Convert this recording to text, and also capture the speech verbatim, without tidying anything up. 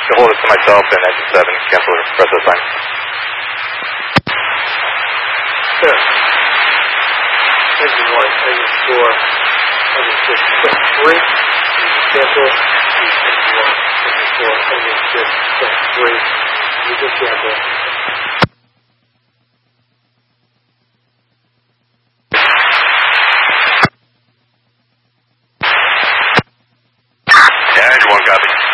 hold it to myself and engine seven, cancel the rest of the time. Sure. Engine one, engine four, engine six, step three, cancel, engine one, engine four, engine six, step three, you can cancel. Yeah, engine one, copy.